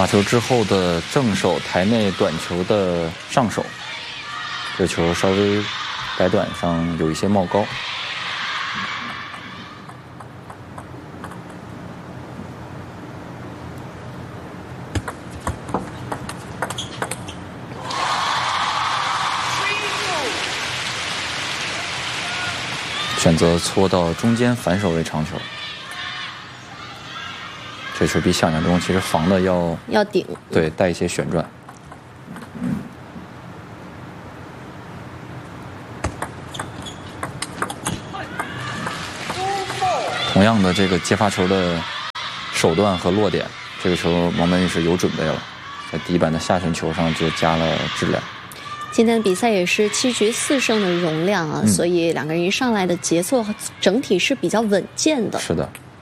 发球之后的正手台内短球的上手，这球稍微摆短上有一些冒高。选择搓到中间反手为长球，这球比想象中其实防的要顶， 对，带一些旋转。同样的这个接发球的手段和落点，这个球王本宇是有准备了，在第一板的下旋球上就加了质量。 今天的比赛也是7局4胜的容量啊，所以两个人一上来的节奏整体是比较稳健的。 是的。